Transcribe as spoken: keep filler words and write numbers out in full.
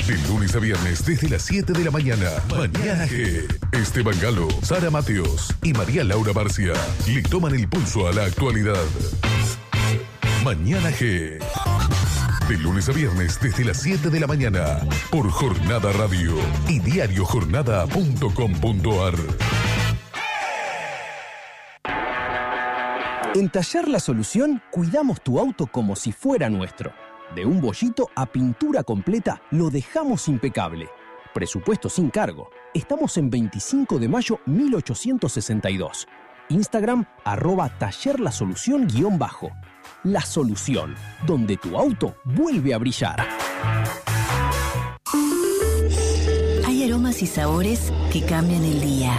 De lunes a viernes desde las siete de la mañana. Mañana G. Esteban Galo, Sara Mateos y María Laura Barcia le toman el pulso a la actualidad. Mañana G. De lunes a viernes desde las siete de la mañana por Jornada Radio y diario jornada punto com punto a r. En Taller La Solución cuidamos tu auto como si fuera nuestro. De un bollito a pintura completa lo dejamos impecable. Presupuesto sin cargo. Estamos en veinticinco de mayo mil ochocientos sesenta y dos. Instagram arroba Taller La Solución guión bajo. La Solución, donde tu auto vuelve a brillar. Hay aromas y sabores que cambian el día.